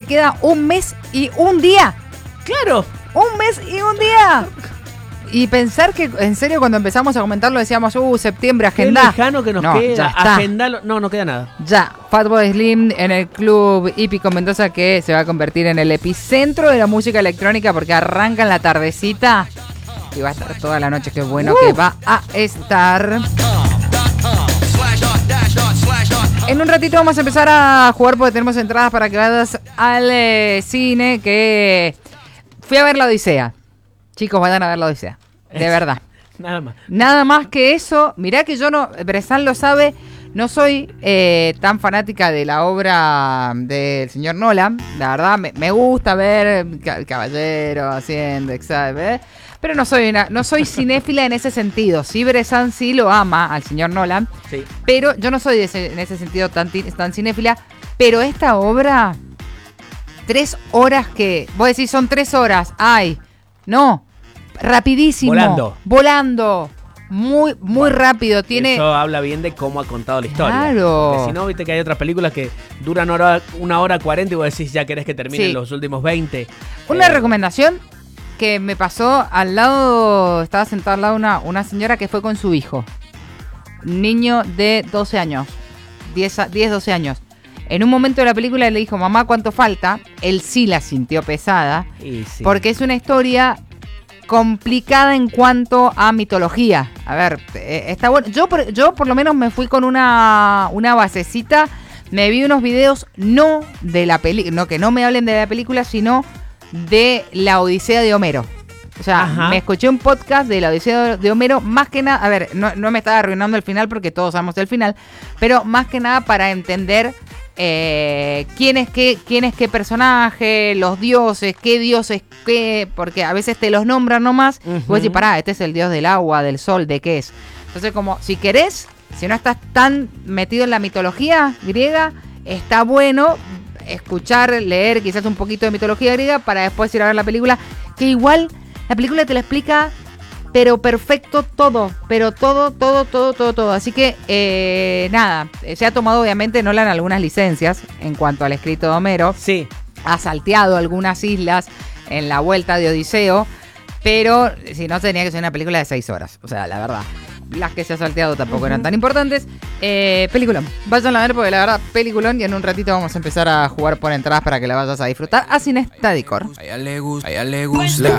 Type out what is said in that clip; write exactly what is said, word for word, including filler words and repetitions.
queda un mes y un día. ¡Claro! ¡Un mes y un día! Y pensar que, en serio, cuando empezamos a comentarlo decíamos, uh, septiembre, agenda. Qué lejano que nos no, queda. Ya está. Agendalo. No, no queda nada. Ya, Fatboy Slim en el club hípico Mendoza, que se va a convertir en el epicentro de la música electrónica porque arranca en la tardecita y va a estar toda la noche. Qué bueno uh. que va a estar. En un ratito vamos a empezar a jugar porque tenemos entradas para que vayas al eh, cine, que fui a ver La Odisea. Chicos, vayan a ver La Odisea. De verdad. Nada más. Nada más que eso. Mirá que yo no, Bressan lo sabe, no soy eh, tan fanática de la obra del señor Nolan. La verdad, me, me gusta ver el Caballero haciendo, ¿sabes? Pero no soy una, no soy cinéfila en ese sentido. Sí, Bressan sí lo ama al señor Nolan. Sí. Pero yo no soy de ese, en ese sentido tan, tan cinéfila. Pero esta obra, tres horas que... Vos decís, son tres horas. Ay, no... Rapidísimo. Volando. Volando. Muy, muy bueno, rápido. Tiene... Eso habla bien de cómo ha contado la historia. Claro. Porque si no, viste que hay otras películas que duran una hora, una hora cuarenta y vos decís, ya querés que terminen sí. los últimos veinte. Una eh... recomendación que me pasó al lado, estaba sentada al lado una, una señora que fue con su hijo. Niño de doce años. diez, doce años. En un momento de la película le dijo, mamá, ¿cuánto falta? Él sí la sintió pesada. Y sí. Porque es una historia... complicada en cuanto a mitología. A ver, eh, está bueno. Yo por, yo por lo menos me fui con una, una basecita. Me vi unos videos no de la película, no que no me hablen de la película, sino de la Odisea de Homero. O sea, Ajá. me escuché un podcast de la Odisea de Homero, más que nada, a ver, no, no me estaba arruinando el final porque todos sabemos el final, pero más que nada para entender eh, quién es qué, quién es qué personaje, los dioses, qué dioses qué, porque a veces te los nombran nomás, uh-huh. y vos decís, pará, este es el dios del agua, del sol, ¿de qué es? Entonces, como, si querés, si no estás tan metido en la mitología griega, está bueno escuchar, leer quizás un poquito de mitología griega para después ir a ver la película, que igual la película te lo explica, pero perfecto todo, pero todo, todo, todo, todo, todo. Así que, eh, nada, se ha tomado obviamente Nolan algunas licencias en cuanto al escrito de Homero. Sí. Ha salteado algunas islas en la vuelta de Odiseo, pero si no tenía que ser una película de seis horas, o sea, la verdad. Las que se ha salteado tampoco uh-huh. eran tan importantes. Eh, peliculón. Vayan a ver porque la verdad, peliculón. Y en un ratito vamos a empezar a jugar por entradas para que la vayas a disfrutar a Cinestadicor. A ella le gusta, a ella le gusta.